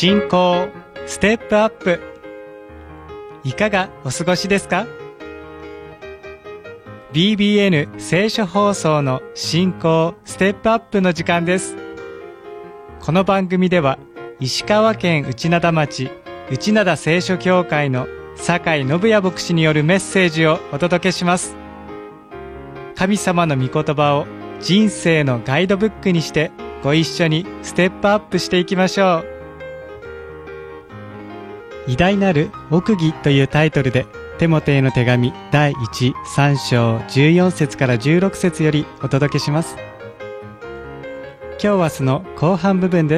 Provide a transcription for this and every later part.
信仰ステップアップ、いかがお過ごしですか？ BBN 聖書放送の信仰ステップアップの時間です。この番組では石川県内灘町内灘聖書協会の酒井信也牧師によるメッセージをお届けします。神様の御言葉を人生のガイドブックにしてご一緒にステップアップしていきましょう。偉大なる奥義というタイトルでテモテへの手紙第1、3章14節から16節よりお届けします。今日はその後半部分です。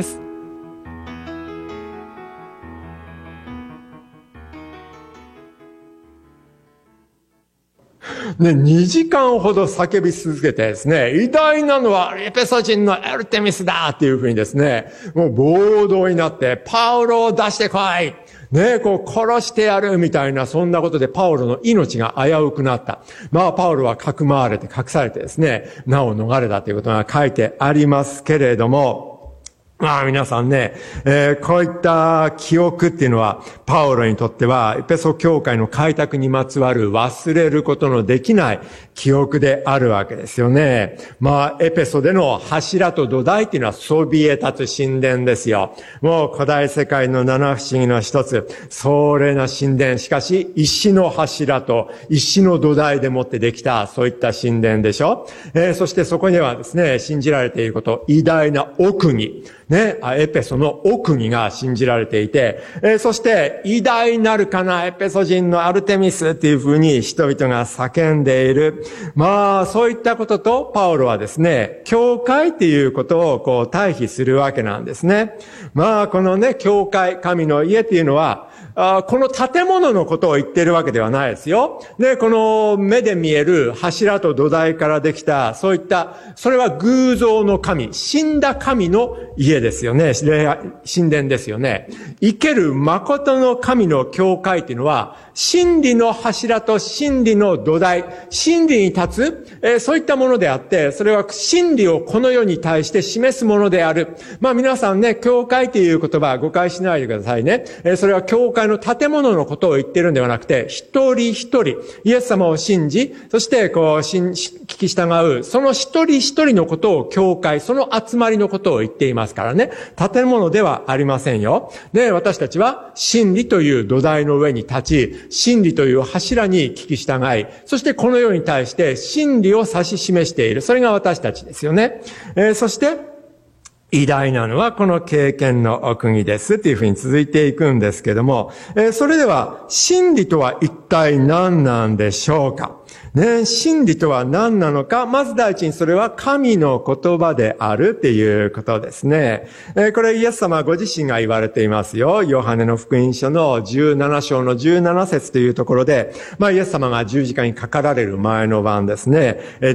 ね、2時間ほど叫び続けてですね、偉大なのはエペソ人のアルテミスだっていうふうにですね、もう暴動になって、パウロを出してこいね、殺してやるみたいな、そんなことでパウロの命が危うくなった。パウロはかくまわれて隠されてですね、名を逃れたということが書いてありますけれども、皆さんね、こういった記憶っていうのは、パウロにとっては、エペソ教会の開拓にまつわる忘れることのできない記憶であるわけですよね。エペソでの柱と土台っていうのはそびえ立つ神殿ですよ。もう古代世界の七不思議の一つ、壮麗な神殿。しかし、石の柱と石の土台でもってできた、そういった神殿でしょ。そしてそこにはですね、信じられていること、偉大な奥義。ね、エペソの奥義が信じられていて、そして偉大なるかなエペソ人のアルテミスっていうふうに人々が叫んでいる。そういったこととパウロはですね、教会っていうことを対比するわけなんですね。このね、教会、神の家っていうのは、この建物のことを言っているわけではないですよ。で、この目で見える柱と土台からできた、そういった、それは偶像の神、死んだ神の家ですよね。神殿ですよね。生ける誠の神の教会っていうのは、真理の柱と真理の土台、真理に立つ、そういったものであって、それは真理をこの世に対して示すものである。皆さんね、教会っていう言葉誤解しないでくださいね。それは教会の建物のことを言ってるんではなくて、一人一人、イエス様を信じ、そして聞き従う、その一人一人のことを教会、その集まりのことを言っていますからね。建物ではありませんよ。で、私たちは真理という土台の上に立ち、真理という柱に聞き従い、そしてこの世に対して真理を指し示している。それが私たちですよね。そして、偉大なのはこの経験の奥義ですっていうふうに続いていくんですけども、それでは真理とは一体何なんでしょうか？ね、真理とは何なのか。まず第一にそれは神の言葉であるっていうことですね。これイエス様ご自身が言われていますよ。ヨハネの福音書の17章の17節というところで、イエス様が十字架にかかられる前の晩ですね。